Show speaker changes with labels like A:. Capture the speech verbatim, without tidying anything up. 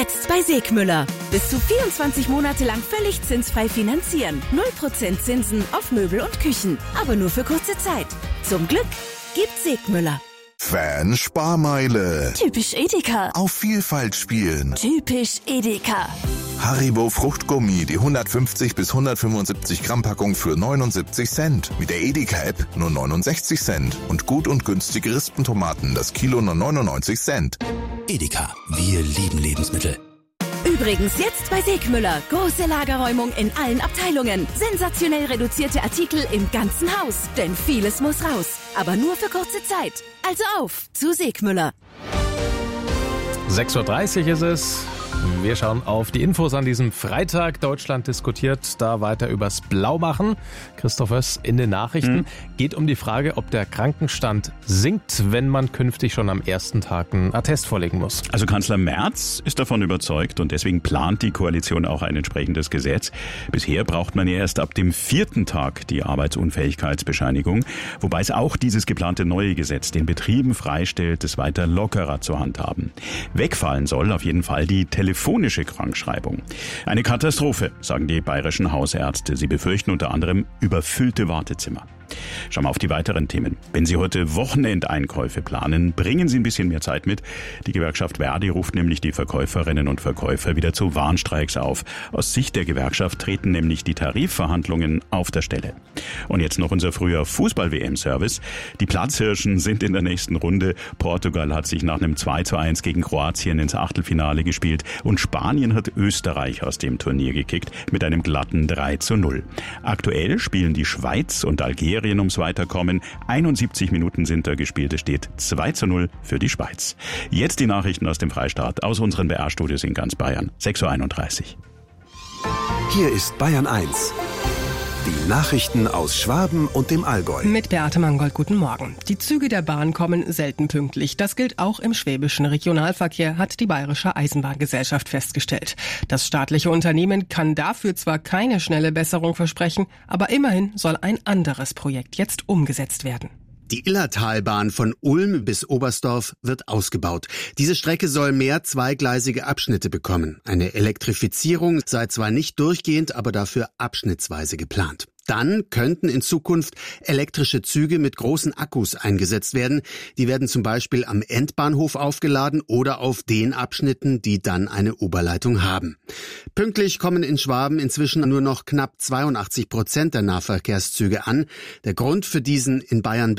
A: Jetzt bei Segmüller. Bis zu vierundzwanzig Monate lang völlig zinsfrei finanzieren. null Prozent Zinsen auf Möbel und Küchen. Aber nur für kurze Zeit. Zum Glück gibt Segmüller.
B: Fan Sparmeile.
A: Typisch Edeka.
B: Auf Vielfalt spielen.
A: Typisch Edeka.
B: Haribo Fruchtgummi, die hundertfünfzig bis hundertfünfundsiebzig Gramm Packung für neunundsiebzig Cent. Mit der Edeka-App nur neunundsechzig Cent. Und gut und günstige Rispentomaten, das Kilo nur neunundneunzig Cent.
C: Edeka, wir lieben Lebensmittel.
A: Übrigens jetzt bei Segmüller. Große Lagerräumung in allen Abteilungen. Sensationell reduzierte Artikel im ganzen Haus. Denn vieles muss raus. Aber nur für kurze Zeit. Also auf zu Segmüller.
D: sechs Uhr dreißig ist es. Wir schauen auf die Infos an diesem Freitag. Deutschland diskutiert da weiter übers Blaumachen. Christoph Oess in den Nachrichten. Hm. Geht um die Frage, ob der Krankenstand sinkt, wenn man künftig schon am ersten Tag einen Attest vorlegen muss.
E: Also Kanzler Merz ist davon überzeugt und deswegen plant die Koalition auch ein entsprechendes Gesetz. Bisher braucht man ja erst ab dem vierten Tag die Arbeitsunfähigkeitsbescheinigung, wobei es auch dieses geplante neue Gesetz den Betrieben freistellt, es weiter lockerer zu handhaben. Wegfallen soll auf jeden Fall die telefonische Krankschreibung. Eine Katastrophe, sagen die bayerischen Hausärzte. Sie befürchten unter anderem überfüllte Wartezimmer. Schauen wir auf die weiteren Themen. Wenn Sie heute Wochenendeinkäufe planen, bringen Sie ein bisschen mehr Zeit mit. Die Gewerkschaft Verdi ruft nämlich die Verkäuferinnen und Verkäufer wieder zu Warnstreiks auf. Aus Sicht der Gewerkschaft treten nämlich die Tarifverhandlungen auf der Stelle. Und jetzt noch unser früher Fußball-W M-Service. Die Platzhirschen sind in der nächsten Runde. Portugal hat sich nach einem zwei zu eins gegen Kroatien ins Achtelfinale gespielt und Spanien hat Österreich aus dem Turnier gekickt mit einem glatten drei zu null. Aktuell spielen die Schweiz und Algerien ums Weiterkommen. einundsiebzig Minuten sind da gespielt. Es steht zwei zu null für die Schweiz. Jetzt die Nachrichten aus dem Freistaat, aus unseren B R-Studios in ganz Bayern. sechs Uhr einunddreißig.
F: Hier ist Bayern eins. Die Nachrichten aus Schwaben und dem Allgäu.
G: Mit Beate Mangold, guten Morgen. Die Züge der Bahn kommen selten pünktlich. Das gilt auch im schwäbischen Regionalverkehr, hat die Bayerische Eisenbahngesellschaft festgestellt. Das staatliche Unternehmen kann dafür zwar keine schnelle Besserung versprechen, aber immerhin soll ein anderes Projekt jetzt umgesetzt werden.
H: Die Illertalbahn von Ulm bis Oberstdorf wird ausgebaut. Diese Strecke soll mehr zweigleisige Abschnitte bekommen. Eine Elektrifizierung sei zwar nicht durchgehend, aber dafür abschnittsweise geplant. Dann könnten in Zukunft elektrische Züge mit großen Akkus eingesetzt werden. Die werden zum Beispiel am Endbahnhof aufgeladen oder auf den Abschnitten, die dann eine Oberleitung haben. Pünktlich kommen in Schwaben inzwischen nur noch knapp zweiundachtzig Prozent der Nahverkehrszüge an. Der Grund für diesen in Bayern